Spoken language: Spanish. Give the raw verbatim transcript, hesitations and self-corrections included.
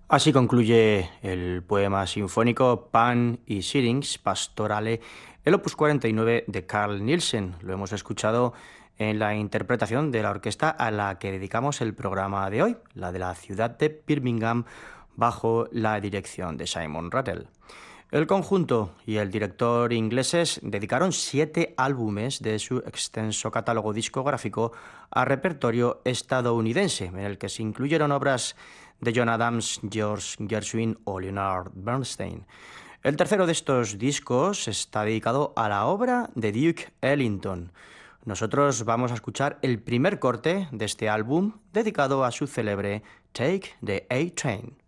Así concluye el poema sinfónico Pan y Syrinx Pastorale, el opus cuarenta y nueve de Carl Nielsen. Lo hemos escuchado en la interpretación de la orquesta a la que dedicamos el programa de hoy, la de la ciudad de Birmingham, bajo la dirección de Simon Rattle. El conjunto y el director ingleses dedicaron siete álbumes de su extenso catálogo discográfico a repertorio estadounidense, en el que se incluyeron obras de John Adams, George Gershwin o Leonard Bernstein. El tercero de estos discos está dedicado a la obra de Duke Ellington. Nosotros vamos a escuchar el primer corte de este álbum dedicado a su célebre Take the A-Train.